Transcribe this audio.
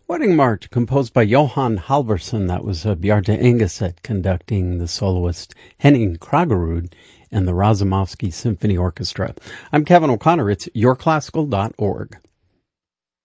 Wedding March, composed by Johan Halvorsen. That was Bjarte Engeset conducting the soloist Henning Kragerud and the Razumovsky Symphony Orchestra. I'm Kevin O'Connor. It's yourclassical.org.